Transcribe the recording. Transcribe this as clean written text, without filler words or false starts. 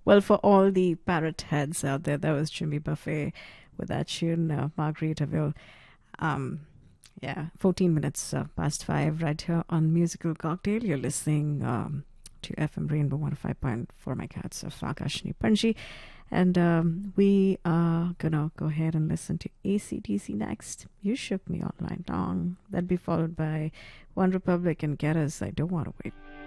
Well, for all the parrot heads out there, that was Jimmy Buffett with that tune, Margaritaville. Um, yeah, 14 minutes past 5 right here on Musical Cocktail. You're listening to FM Rainbow 105.4 MHz of Akashni Panji. And we are going to go ahead and listen to AC/DC next. You Shook Me All Night Long. That'd be followed by One Republic and Get Us, I Don't Want to Wait.